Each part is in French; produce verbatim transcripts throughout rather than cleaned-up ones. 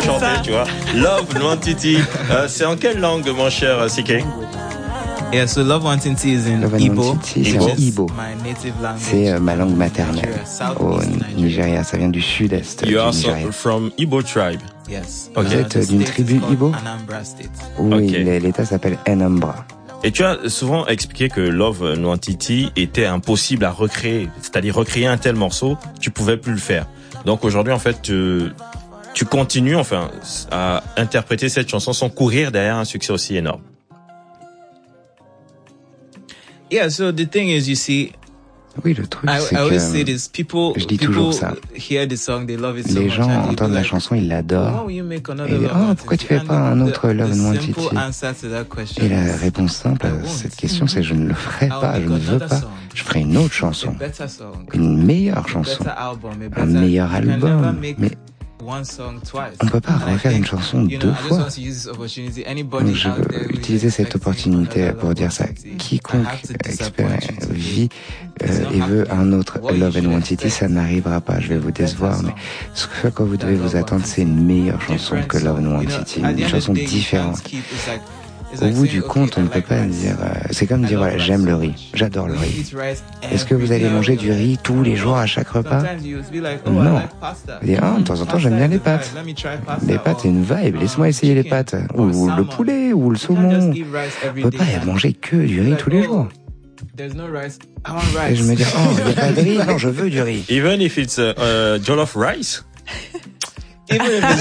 chanter, ça. tu vois. Love Nwantiti. Euh, c'est en quelle langue, mon cher C K? Yeah, so Love Nwantiti is in Love Igbo. Nwantiti, c'est en Igbo. My native language. C'est euh, ma langue maternelle au Nigeria. Ça vient du sud-est du You are Nigeria. so, from Igbo tribe. Yes. Okay. Vous êtes d'une tribu Igbo? Anambra State. Oui, Okay. l'état s'appelle Anambra. Et tu as souvent expliqué que Love Nwantiti était impossible à recréer. C'est-à-dire recréer un tel morceau, tu pouvais plus le faire. Donc aujourd'hui, en fait, tu, tu continues enfin à interpréter cette chanson sans courir derrière un succès aussi énorme. Yeah, so the thing is, you see, Oui, le truc, I, c'est I always say que this, people, je dis people toujours ça. hear the song, they love it so Les much, gens and they entendent be la like, chanson, ils "Why l'adorent. will you make another Et ils disent, Love oh, pourquoi tu fais Nwantiti?" pas un And the- autre Love the Nwantiti? simple answer to that question Et la is, réponse simple I à won't. cette question, c'est je ne le ferai pas, je ne veux pas. Je ferai une autre a chanson, better song, une meilleure a chanson, better album, a better, un meilleur you can never album. make Mais one song twice. on peut pas And I refaire une think, chanson you know, deux I just fois. want to use this opportunity. Anybody Donc je out there veux who is utiliser cette expecting opportunité another pour Love dire ça. Nwantiti, I Quiconque have to expé- disappoint you today. vit euh, It's not et veut un autre happening. What you Love should Nwantiti, expect ça n'arrivera pas. Je vais vous is a better décevoir, mais song ce à quoi vous devez than vous Love attendre, c'est une meilleure chanson different que Love song. You know, Nwantiti, at the une end chanson of the day, you can't différente. keep- it's like- it's Au like bout saying, du okay, compte, on I ne peut like pas rice. dire. euh, C'est comme I dire love voilà, rice j'aime so le much. riz, j'adore le You riz. eat rice Est-ce que vous every allez day manger of du your riz life? tous les jours à chaque repas? Sometimes you'll be like, oh, I Non. like pasta. Vous dites, ah, de temps en temps, j'aime bien les pâtes. Let me try pasta. Les pâtes, c'est une vibe. Or, Laisse-moi um, essayer les chicken pâtes. or Ou le salmon. poulet, ou le You can't saumon. just On eat rice every peut day pas and manger que du riz like, tous les oh, jours. There's no rice. I want rice. Et je me dis, oh, il n'y a pas de riz. Non, je veux du riz. Even if it's uh, uh, jollof rice. Even if it's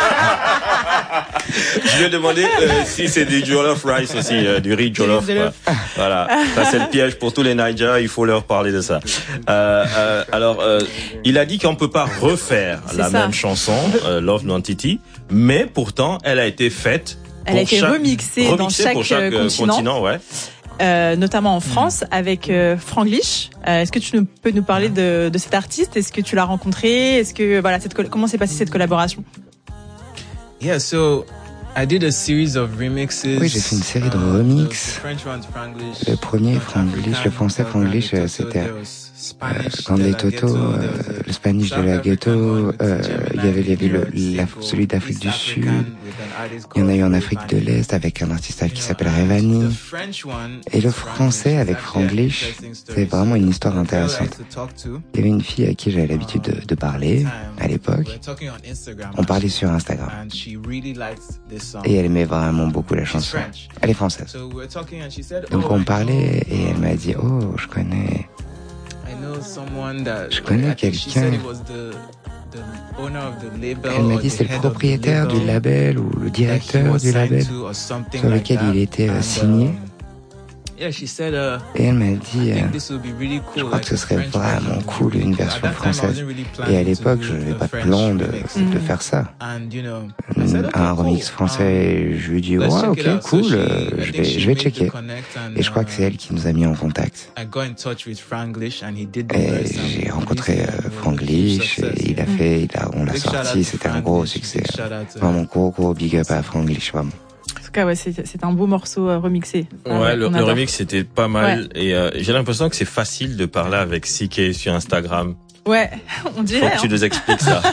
Je lui ai demandé euh, si c'est du jollof rice aussi, euh, du riz jollof. quoi. Voilà, ça c'est le piège pour tous les Naija, il faut leur parler de ça. Euh, euh, alors, euh, il a dit qu'on peut pas refaire C'est la ça. même chanson, euh, Love Nwantiti, mais pourtant elle a été faite. Elle pour a été chaque- remixée dans chaque, pour chaque euh, euh, continent. ouais. Euh, notamment en France avec euh, Franglish. Euh, est-ce que tu nous, peux nous parler de, de cet artiste? Est-ce que tu l'as rencontré? Est-ce que voilà, cette, coll- comment s'est passée cette collaboration? Yeah, so I did a series of remixes. Oui, j'ai fait une série de Uh, remixes. the French one's Franglish, Le premier, North Franglish, African, le français, North Franglish, African, euh, so c'était there was Spanish Quand de les la Toto, ghetto, euh, there was a le Spanish de South la African ghetto, one with euh, Gemini, il y avait, il y avait le, Europe, la, Seco, celui d'Afrique East du African Sud. with an artist Il y en a eu en called Afrique de Revani. l'Est avec un artiste qui You s'appelle know, and Revani. the French one Et le is français avec Franglish. Franglish, It's actually an interesting c'est story. vraiment So, une histoire the girl I intéressante. used to talk to, Il y avait une fille à qui j'avais l'habitude de, de parler à l'époque. we were talking on Instagram, On parlait sur Instagram. and she really liked this song. Et elle aimait vraiment beaucoup la She's chanson. French. Elle est française. So we were talking and she said, Donc oh, on I parlait know, et elle um, m'a dit, oh, je connais. I know someone that Je connais I think she quelqu'un. said it was the the owner of the label. Elle m'a or dit the c'est le head of the propriétaire du label ou le that he directeur was du signed label to or something sur like lequel that. il était euh, And, signé. um, yeah, she said, uh, Et elle m'a I dit, euh, think this would be really je cool. crois like que ce a serait French vraiment version would be cool, really une cool. version At that time, I française. wasn't really Et à planning to l'époque, do je n'avais a pas de French plan de, remix. de faire ça. And, you know, I said, okay, Un cool. remix français, Um, et je lui ai dit, ouais, let's check ok, it out. So cool, she- euh, I je think vais, she je vais made the checker. connect and, Et je crois que c'est uh, elle qui nous a mis en contact. I got in touch with Franglish and he did the Et verse and j'ai we rencontré released it euh, and it was a huge Franglish, et success. il a fait, il a, on l'a Big shout out sorti, to c'était un gros Franglish, succès. big shout out to- Vraiment gros, gros big up à Franglish, vraiment. En tout cas, ouais, c'est, c'est un beau morceau euh, remixé. Ouais, Ah, le, on le adore. remix c'était pas mal et euh, j'ai l'impression que c'est facile de parler avec C K sur Instagram. Ouais, on Faut dirait. que tu hein. nous expliques ça.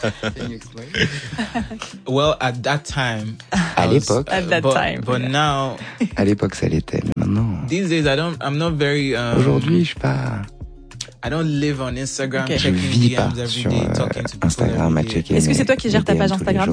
Well, at that time, À I was- l'époque, At that but, time, but yeah. now, à l'époque ça l'était, mais maintenant, these days, I don't, I'm not very. Um, aujourd'hui, je suis pas, I don't live on Instagram Ok. je checking vis pas D Ms every sur day, euh, talking to people Instagram à every day. checker. Est-ce que mes- c'est toi qui gères mes ta D M page tous les Instagram? jours.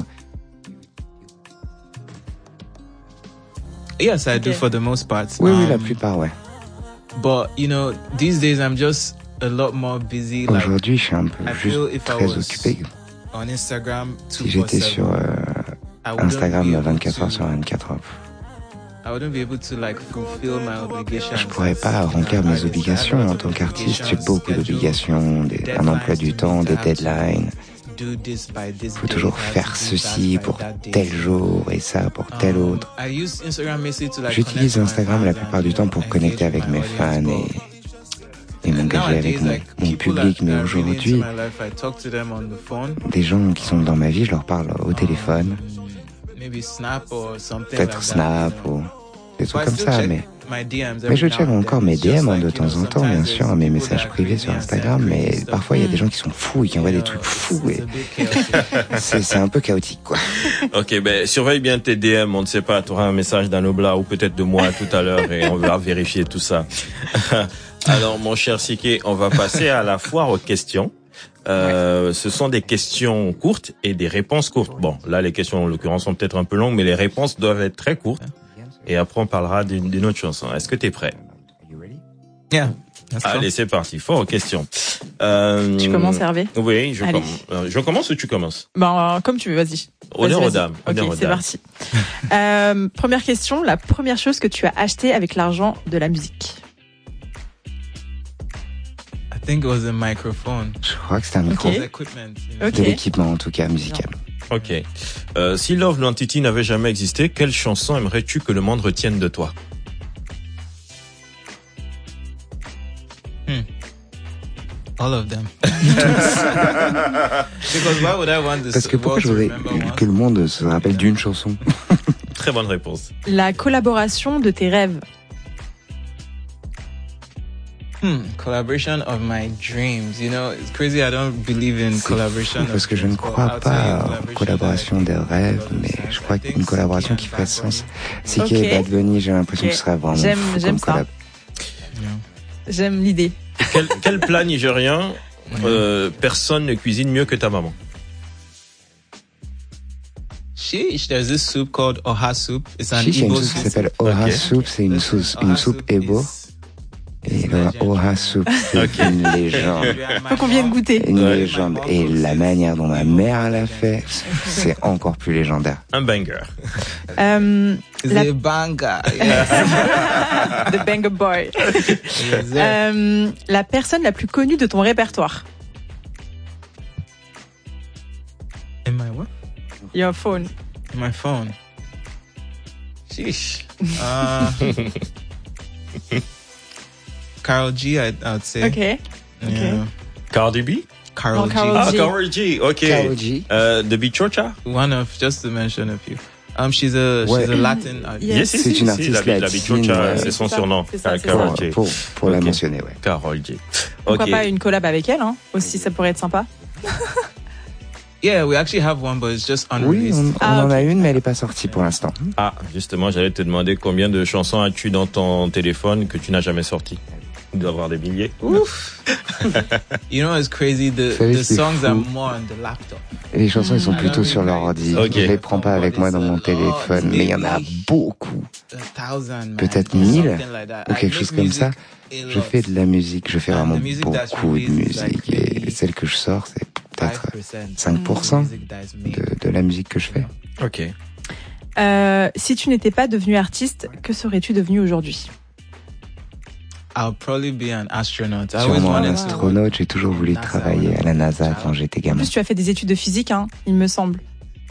Yes, I do Okay. for the most part. Oui, oui, la Um, plupart, ouais. But you know, these days I'm just a lot more busy. Like Aujourd'hui, je suis un peu I juste feel if I très was occupé. on Instagram Si two j'étais four sur seven, euh, I wouldn't be Instagram able vingt-quatre heures to- sur vingt-quatre heures, I wouldn't be able to like fulfill my obligations. je pourrais pas remplir mes obligations en tant qu'artiste. J'ai beaucoup d'obligations, des- un emploi du temps, des deadlines. Do this by this Il faut day, toujours I have faire to do ceci that by pour that day. tel jour et ça pour tel Um, autre. I use Instagram mostly to, like, J'utilise connect with my Instagram la fans plupart and, du you temps know, pour connecter engage avec my mes audience, fans but et, et m'engager avec nowadays, mon, like, mon people public. that Mais are really into aujourd'hui, my life, I talk to them on the phone. des gens qui sont dans ma vie, je leur parle au téléphone, Maybe Snap or something peut-être like Snap that, you know. ou des trucs comme ça, mais... Mais je check encore mes D M de temps en temps, bien sûr, mes messages privés sur Instagram, mais parfois il y a des gens qui sont fous et qui envoient des trucs fous et c'est, c'est un peu chaotique, quoi. Ok, ben surveille bien tes D M, on ne sait pas, tu auras un message d'Anobla ou peut-être de moi tout à l'heure et on va vérifier tout ça. Alors mon cher Siké, on va passer à la foire aux questions. Euh, ce sont des questions courtes et des réponses courtes. Bon, là les questions en l'occurrence sont peut-être un peu longues, mais les réponses doivent être très courtes. Et après, on parlera d'une, d'une autre chanson. Est-ce que t'es prêt? Yeah. Allez, c'est parti. Fort aux questions. Euh, Tu commences, Hervé? Oui, je Allez. commence. Euh, je commence ou tu commences? Ben, comme tu veux, vas-y. Honneur Vas-y, aux vas-y. dames. Ok, Honneur aux c'est dames. parti. euh, première question, la première chose que tu as acheté avec l'argent de la musique? I think it was a microphone. Je crois que c'est un micro. Ok. Equipment. You know? Ok. De l'équipement, en tout cas, musical. Ok. Euh, si Love Nantiti n'avait jamais existé, quelle chanson aimerais-tu que le monde retienne de toi? Hmm. All of them. Because why would I want this Parce que pourquoi world je to voudrais remember one que le monde se rappelle d'une chanson? Très bonne réponse. La collaboration de tes rêves? Hmm, collaboration of my dreams. You know, it's crazy. I don't believe in C'est collaboration. fou, parce of que je ne dreams, but crois I'll tell you pas a en collaboration des that I rêves, think mais makes je crois sense. I qu'une think collaboration Siki qui and ferait Bad sens. Bunny. C'est Ok. et Bad Bunny, j'ai l'impression Ok. que ce serait vraiment J'aime- fou j'aime comme ça. collab. Yeah. J'aime l'idée. Quel, quel plat nigérien euh, personne ne cuisine mieux que ta maman? Sheesh, there's this soup called Oha soup. It's an Chiche, il y a une Igbo sauce qui soup. s'appelle Oha Ok. Soup, c'est une Listen, sauce, Oha une soupe soup Ebo. is- Et is le legendary. Oha Soup, c'est Ok. une légende. Faut qu'on vienne goûter. Une Ouais. légende. Et la manière dont ma mère l'a fait, c'est encore plus légendaire. Un banger. Euh, It's la, a banger. Yes. The Banger Boy. Yes, sir. Euh, la personne la plus connue de ton répertoire? In my what? Your phone. In my phone. Sheesh. Uh, Carol G, I, I would say. Ok. Yeah. Cardi B? Carol Non, G. Karol Ah, G. Karol G. Ok. Karol G. Euh, de Bichocha? One of, just to mention a few. Um, she's a Ouais. she's a Latin artist. Yes. Yes, si, C'est si, une si, artiste la, la latine, Bichocha, ouais. c'est son C'est ça, surnom. c'est ça, Ka- c'est Karol Pour, G. pour, pour la Ok. mentionner, ouais. Karol G. Pourquoi Ok. pas une collab avec elle, hein? Aussi, ça pourrait être sympa. Yeah, we actually have one, but it's just Oui, unreleased. on, on Ah, en a ok. une, mais elle est pas sortie pour l'instant. Ah, justement, j'allais te demander combien de chansons as-tu dans ton téléphone que tu n'as jamais sorties? Il doit y avoir des milliers. You know, it's crazy. The savez, the c'est songs fou. are more on the laptop. Et les chansons, elles sont Mm. plutôt sur l'ordi. Ok. Je les prends pas avec moi dans mon téléphone, mais il y en a beaucoup. A thousand, man. Peut-être Or mille, something like that. ou I quelque make chose comme ça. music a Je lot. fais de la musique, je fais And vraiment the music that's beaucoup de released is like musique. Et maybe celle que je sors, c'est peut-être five percent cinq pour cent of the music that's made. de, de la musique que je fais. Ok. Euh, si tu n'étais pas devenu artiste, que serais-tu devenu aujourd'hui? I'll probably be an astronaut. I always Sûrement un wanted to astronaute, j'ai toujours voulu NASA travailler when I à la was NASA a quand child. j'étais En gamin. plus, tu as fait des études de physique, hein, il me semble.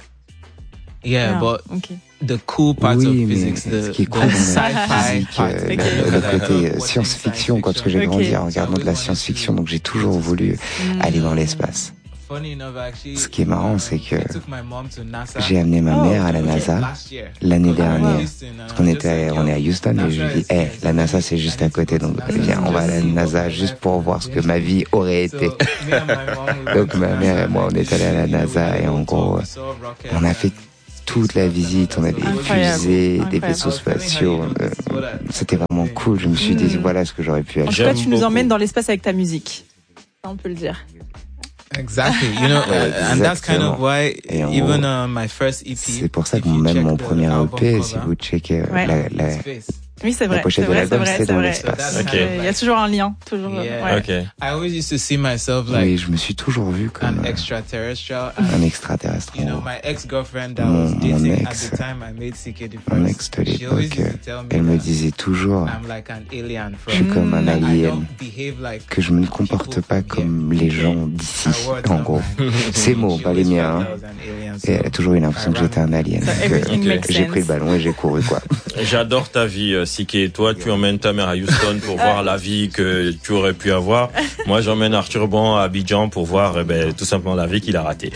Yeah, Ah, but ok. the cool parts Oui, of mais physics, ce the, qui est the cool dans la sci-fi physique, part. euh, Ok. le, Because le I côté love euh, watching science-fiction, quand que j'ai Ok. grandi en regardant de la science-fiction, donc j'ai toujours voulu aller dans l'espace. Funny enough, actually, Ce qui est marrant, c'est que I took my mom to NASA j'ai amené ma Oh, mère à la ok. NASA last year. l'année Because we were dernière. Houston, and Parce I qu'on was était, just on est à like, Houston et je lui dis, NASA hé, is la NASA c'est here. juste I à need to côté, go to donc NASA viens, on va à la just to see NASA what juste life pour has voir ce que been. ma vie aurait So, été. me and my mom, we Donc went to ma mère et NASA, moi, on est allés à la and we NASA had a et en little gros, tour, we saw rockets on a fait and toute la visite, on a des Incroyable. fusées, des Incroyable. vaisseaux spatiaux. euh, C'était vraiment cool. Je me suis dit, Mm. voilà ce que j'aurais pu En tout acheter. cas, J'aime tu nous beaucoup. emmènes dans l'espace avec ta musique. Ça, on peut le dire. Exactly, you know, uh, and that's kind of Exactement. why Et en even gros, uh, my first E P. C'est pour ça if que you même check mon the premier E album P, cover, si vous checkez euh, Ouais. la, la, it's face. Oui, c'est vrai. pochette c'est de vrai, c'est l'album, vrai, c'est c'est dans vrai. l'espace. So that's Ok. kind of Il y a like- toujours un lien. Toujours. Yeah. Ouais. Ok. I always used to see myself Oui, like je me suis toujours vu comme an euh, extraterrestrial. un And, extraterrestre. you know, en gros. my ex-girlfriend that Mon- was mon dating at ex, the time I made C K the Mon first. ex de She always l'époque, used euh, to tell me elle me that disait toujours I'm like an alien je suis from comme un Mm. I alien, don't behave like que je me comporte pas comme les gens d'ici, her words, en not gros. mine. Ces mots, She pas les always miens. felt hein. I was an alien. Et elle a toujours eu l'impression que j'étais un alien. Okay. J'ai pris le ballon et j'ai couru, quoi. J'adore ta vie, Siké. Toi, tu emmènes ta mère à Houston pour voir la vie que tu aurais pu avoir. Moi, j'emmène Arthur Ban à Abidjan pour voir, eh ben, tout simplement la vie qu'il a ratée.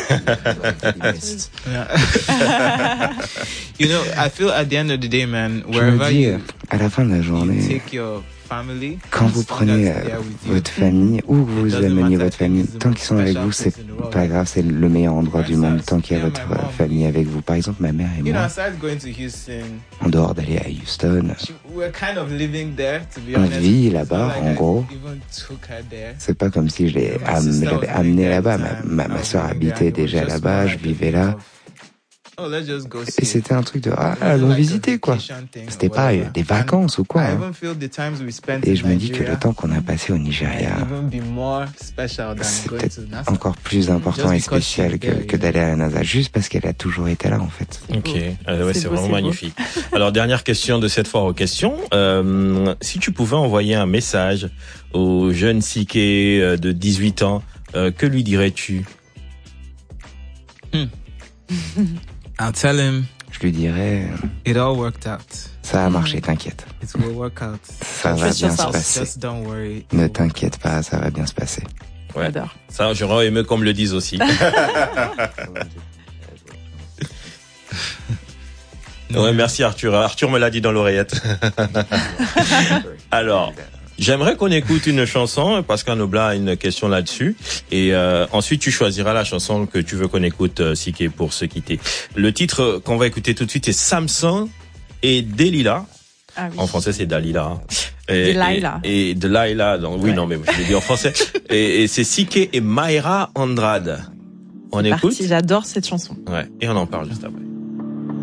You know, I feel at the end of the day, man, wherever you, à la fin de la journée, quand vous prenez votre famille, ou que vous ameniez votre famille, tant qu'ils sont avec vous, c'est pas grave, c'est le meilleur endroit du monde, tant qu'il y a votre famille avec vous. Par exemple, ma mère et moi, en dehors d'aller à Houston, on vit là-bas, en gros. C'est pas comme si je l'ai am- l'avais amené là-bas. Ma, ma, ma soeur habitait déjà là-bas, je vivais là. Et c'était un truc de ah, allons visiter, quoi. C'était pas des vacances ou quoi, hein. Et je me dis que le temps qu'on a passé au Nigeria, c'est peut-être encore plus important et spécial que, que d'aller à la NASA, juste parce qu'elle a toujours été là, en fait. Ok, euh, ouais, c'est, c'est beau, vraiment c'est magnifique. Alors, dernière question de cette foire aux questions. Euh, si tu pouvais envoyer un message au jeune Siké de dix-huit ans, euh, que lui dirais-tu? hmm. I'll tell him. Je lui dirais. It all worked out. Ça a marché, t'inquiète. It will work out. Ça va bien se passer. Just don't worry. Ne t'inquiète pas, ça va bien se passer. Ouais. J'adore. Ça, j'aurais aimé qu'on me le dise aussi. Ouais, merci Arthur. Arthur me l'a dit dans l'oreillette. Alors. J'aimerais qu'on écoute une chanson, Pascal Noblat a une question là-dessus. Et euh, ensuite, tu choisiras la chanson que tu veux qu'on écoute, euh, Siké, pour se quitter. Le titre qu'on va écouter tout de suite est Samson et Delilah. Ah oui. En français, c'est Dalila. Hein. Et, Delilah. Et, et Delilah, donc, oui, ouais. Non, mais je l'ai dit en français. et, et c'est Siké et Mayra Andrade. On c'est écoute parti, j'adore cette chanson. Ouais, et on en parle juste après.